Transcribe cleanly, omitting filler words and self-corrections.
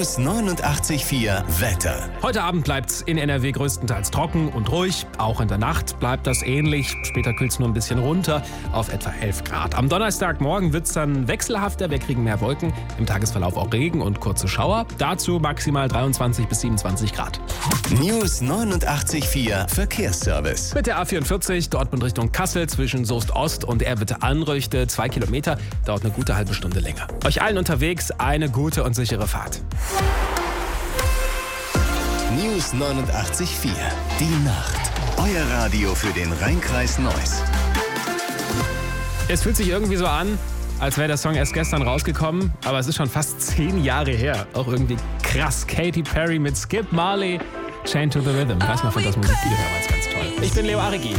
News 89,4 Wetter. Heute Abend bleibt es in NRW größtenteils trocken und ruhig. Auch in der Nacht bleibt das ähnlich. Später kühlt es nur ein bisschen runter auf etwa 11 Grad. Am Donnerstagmorgen wird es dann wechselhafter. Wir kriegen mehr Wolken. Im Tagesverlauf auch Regen und kurze Schauer. Dazu maximal 23 bis 27 Grad. News 89,4 Verkehrsservice. Mit der A44 Dortmund Richtung Kassel zwischen Soest Ost und Erwitte-Anrüchte 2 Kilometer. Dauert eine gute halbe Stunde länger. Euch allen unterwegs eine gute und sichere Fahrt. News 89,4. Die Nacht. Euer Radio für den Rhein-Kreis Neuss. Es fühlt sich irgendwie so an, als wäre der Song erst gestern rausgekommen, aber es ist schon fast 10 Jahre her. Auch irgendwie krass. Katy Perry mit Skip Marley, Chained to the Rhythm. Weiß man von das Musikvideo damals ganz toll. Ich bin Leo Arigi.